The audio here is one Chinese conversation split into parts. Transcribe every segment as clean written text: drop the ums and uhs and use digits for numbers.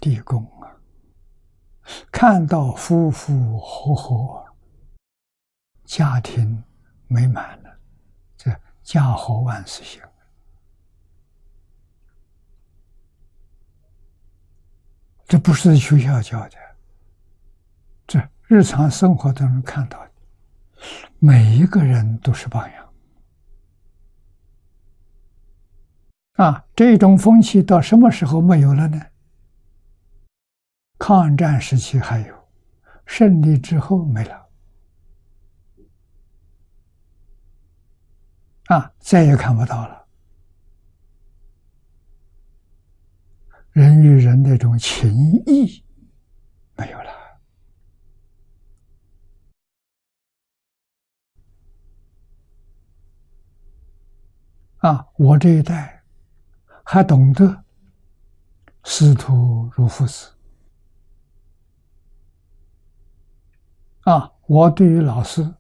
地宫啊，看到夫妇和合，家庭美满了，这家和万事兴。这不是学校教的，这日常生活都能看到的，每一个人都是榜样。这种风气到什么时候没有了呢？抗战时期还有，胜利之后没了。再也看不到了。人与人那种情谊没有了。我这一代还懂得师徒如父子。我对于老师，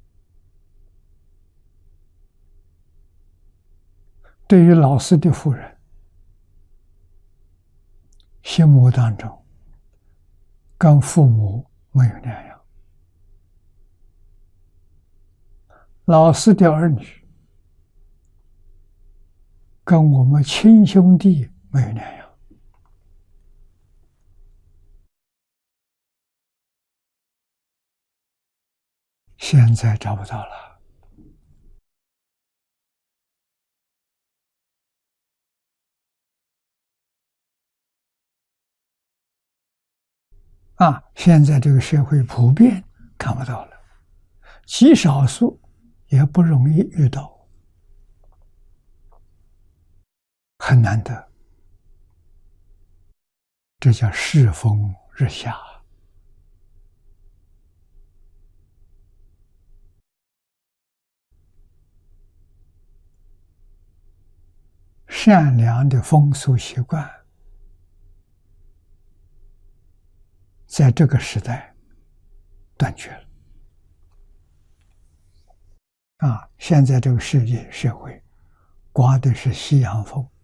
对于老师的夫人，心目当中跟父母没有两样，老师的儿女跟我们亲兄弟没有两样。现在找不到了。现在这个社会普遍看不到了，极少数也不容易遇到，很难得。这叫世风日下。善良的风俗习惯在这个时代断绝了。现在这个世界社会刮的是西洋风，